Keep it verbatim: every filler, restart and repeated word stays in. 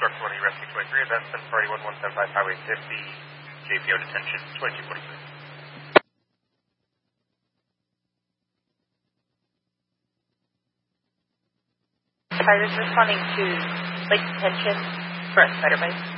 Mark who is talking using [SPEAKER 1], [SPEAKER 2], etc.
[SPEAKER 1] Stork twenty, Rescue twenty-three, event seven party one one seven five, Highway fifty, J P O detention twenty-two forty-three.
[SPEAKER 2] Fighters responding to late detention for a spider bite.